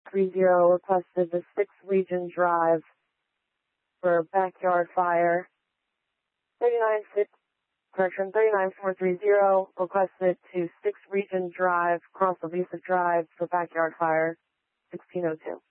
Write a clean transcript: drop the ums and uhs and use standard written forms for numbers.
430 requested the 6th Region Drive for backyard fire. 39430 requested to 6th Region Drive, Cross Elisa Drive for backyard fire, 1602.